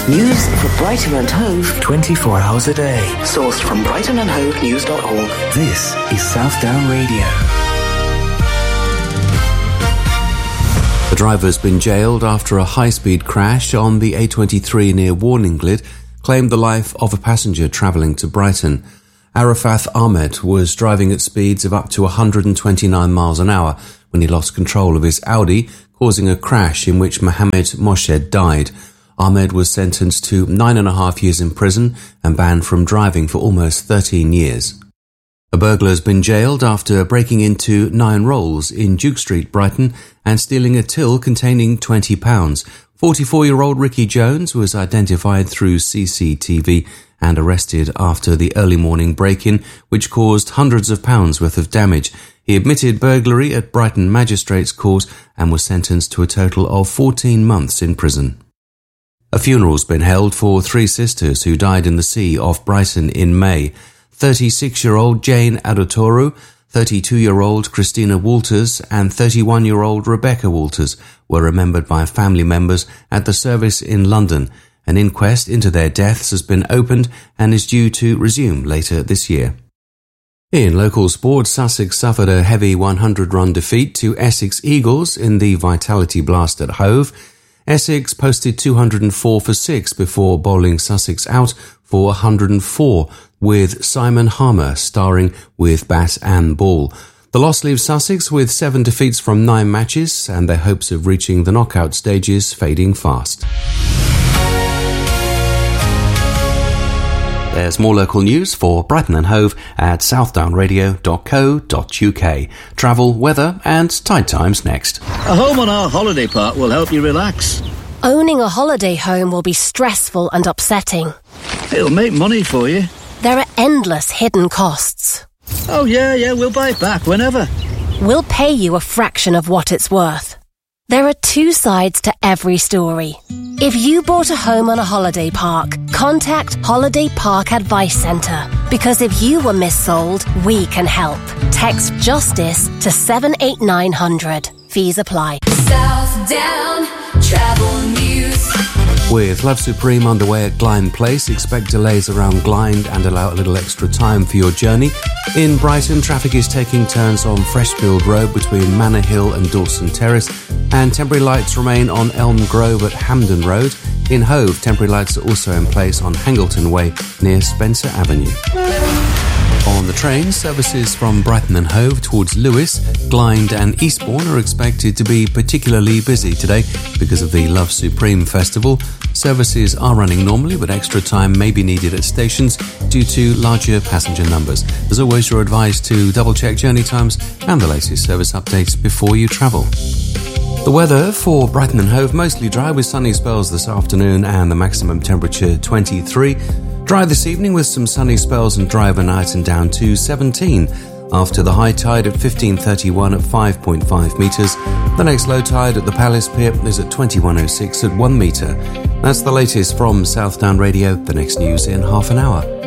News for Brighton and Hove 24 hours a day. Sourced from brightonandhovenews.org. This is Southdown Radio. The driver's been jailed after a high-speed crash on the A23 near Warninglid claimed the life of a passenger travelling to Brighton. Arafat Ahmed was driving at speeds of up to 129 miles an hour when he lost control of his Audi, causing a crash in which Mohammed Moshed died. Ahmed was sentenced to 9.5 years in prison and banned from driving for almost 13 years. A burglar has been jailed after breaking into 9 Rolls in Duke Street, Brighton, and stealing a till containing £20. 44-year-old Ricky Jones was identified through CCTV and arrested after the early morning break-in, which caused hundreds of pounds worth of damage. He admitted burglary at Brighton Magistrates Court and was sentenced to a total of 14 months in prison. A funeral's been held for 3 sisters who died in the sea off Brighton in May. 36-year-old Jane Adotoru, 32-year-old Christina Walters and 31-year-old Rebecca Walters were remembered by family members at the service in London. An inquest into their deaths has been opened and is due to resume later this year. In local sport, Sussex suffered a heavy 100-run defeat to Essex Eagles in the Vitality Blast at Hove. Essex posted 204 for 6 before bowling Sussex out for 104, with Simon Harmer starring with bat and ball. The loss leaves Sussex with 7 defeats from 9 matches, and their hopes of reaching the knockout stages fading fast. There's more local news for Brighton and Hove at southdownradio.co.uk. Travel, weather and tide times next. A home on our holiday park will help you relax. Owning a holiday home will be stressful and upsetting. It'll make money for you. There are endless hidden costs. Oh yeah, we'll buy it back whenever. We'll pay you a fraction of what it's worth. There are 2 sides to every story. If you bought a home on a holiday park, contact Holiday Park Advice Centre, because if you were missold, we can help. Text JUSTICE to 78900. Fees apply. Southdown Travel News. With Love Supreme underway at Glynde Place, expect delays around Glynde and allow a little extra time for your journey. In Brighton, traffic is taking turns on Freshfield Road between Manor Hill and Dawson Terrace, and temporary lights remain on Elm Grove at Hampden Road. In Hove, temporary lights are also in place on Hangleton Way near Spencer Avenue. On the train, services from Brighton and Hove towards Lewes, Glynde and Eastbourne are expected to be particularly busy today because of the Love Supreme Festival. Services are running normally, but extra time may be needed at stations due to larger passenger numbers. As always, you're advised to double-check journey times and the latest service updates before you travel. The weather for Brighton and Hove, mostly dry with sunny spells this afternoon and the maximum temperature 23. Dry this evening with some sunny spells and dry overnight and down to 17. After the high tide at 15:31 at 5.5 metres. The next low tide at the Palace Pier is at 21:06 at 1 metre. That's the latest from Southdown Radio. The next news in half an hour.